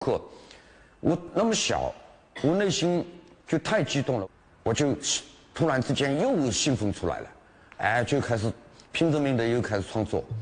课，我那么小，我内心就太激动了，我就突然之间又兴奋出来了，哎，就开始拼着命的又开始创作。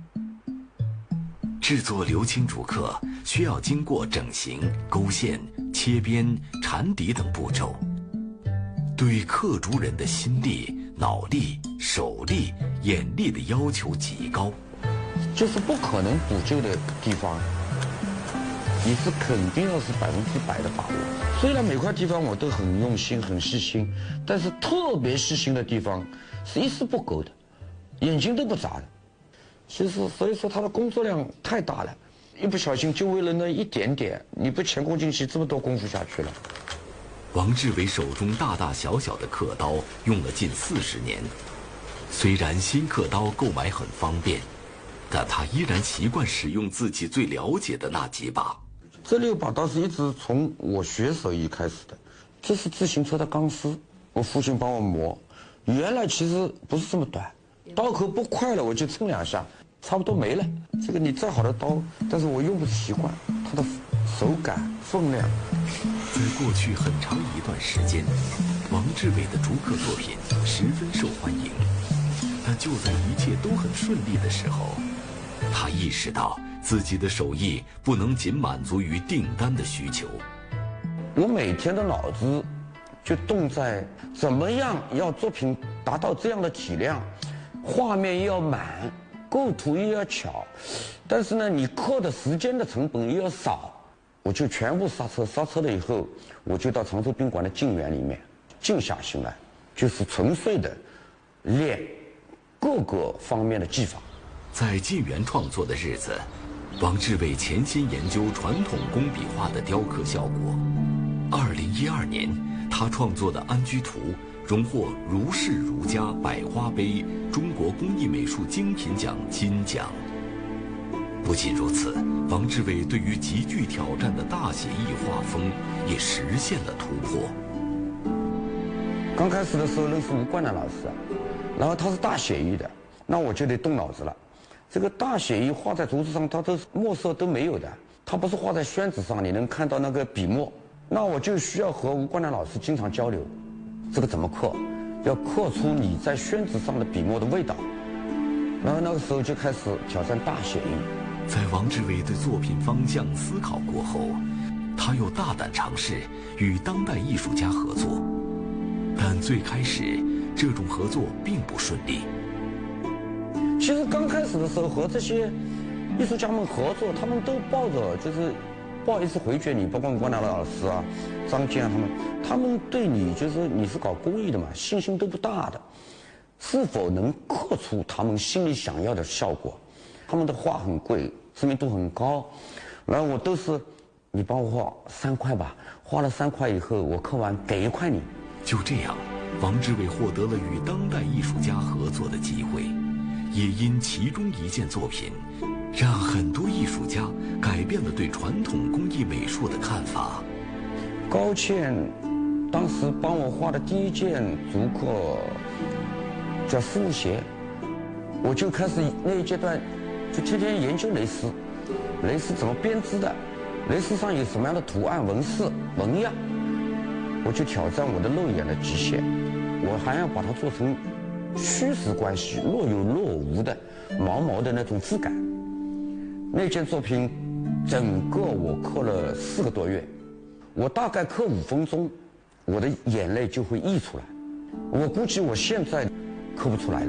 制作刘青竹刻需要经过整形、勾线、切边、缠底等步骤，对刻竹人的心力、脑力、手力、眼力的要求极高。 就是不可能补救的地方，你是肯定要是100%的把握。虽然每块地方我都很用心、很细心，但是特别细心的地方是一丝不苟的，眼睛都不眨的。其实，所以说他的工作量太大了，一不小心就为了那一点点，你不前功尽弃，这么多功夫下去了。 王志伟手中大大小小的刻刀用了近40年，虽然新刻刀购买很方便，但他依然习惯使用自己最了解的那几把。 这6把刀是一直从我学手艺开始的，这是自行车的钢丝，我父亲帮我磨，原来其实不是这么短，刀口不快了我就蹭2下，差不多没了。这个你再好的刀，但是我用不习惯，它的手感、分量。 在过去很长一段时间，王志伟的竹刻作品十分受欢迎，但就在一切都很顺利的时候，他意识到自己的手艺不能仅满足于订单的需求。 我每天的脑子就动在怎么样要作品达到这样的体量，画面又要满，构图又要巧，但是呢，你刻的时间的成本又要少，我就全部刹车。刹车了以后，我就到常州宾馆的静园里面静下心来，就是纯粹的练各个方面的技法。 在静园创作的日子，王志伟潜心研究传统工笔画的雕刻效果。2012年，他创作的《安居图》荣获如是如家百花杯中国工艺美术精品奖金奖。不仅如此，王志伟对于极具挑战的大写意画风也实现了突破。 刚开始的时候认识吴冠南老师，然后他是大写意的，那我就得动脑子了。这个大写意画在竹子上，它都墨色都没有的，它不是画在宣纸上，你能看到那个笔墨。那我就需要和吴冠南老师经常交流，这个怎么刻，要刻出你在宣纸上的笔墨的味道。然后那个时候就开始挑战大写意。 在王志伟对作品方向思考过后，他又大胆尝试与当代艺术家合作，但最开始这种合作并不顺利。 其实刚开始的时候和这些艺术家们合作，他们都抱着就是不好意思回绝你，包括吴冠南老师啊、张健啊他们对你就是你是搞工艺的嘛，信心都不大的，是否能刻出他们心里想要的效果？他们的画很贵，知名度很高，然后我都是你帮我画3块吧，画了3块以后，我刻完给1块你。 就这样，王志伟获得了与当代艺术家合作的机会，也因其中一件作品，让很多艺术家改变了对传统工艺美术的看法。 高倩当时帮我画的第一件竹刻叫丝路鞋，我就开始那一阶段就天天研究蕾丝，蕾丝怎么编织的，蕾丝上有什么样的图案、纹饰、纹样，我就挑战我的肉眼的极限，我还要把它做成虚实关系若有若无的毛毛的那种质感。那件作品整个我刻了4个多月，我大概刻5分钟，我的眼泪就会溢出来，我估计我现在刻不出来了。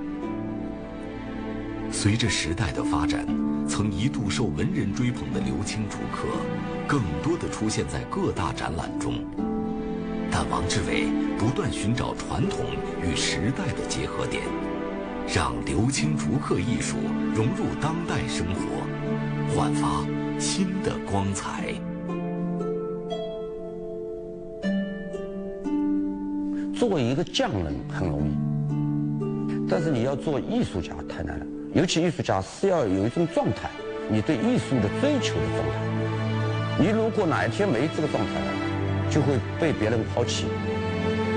随着时代的发展，曾一度受文人追捧的刘青竹刻，更多的出现在各大展览中。但王志伟不断寻找传统与时代的结合点，让刘青竹刻艺术融入当代生活，焕发新的光彩。 作为一个匠人很容易，但是你要做艺术家太难了。尤其艺术家是要有一种状态，你对艺术的追求的状态。你如果哪一天没这个状态了，就会被别人抛弃。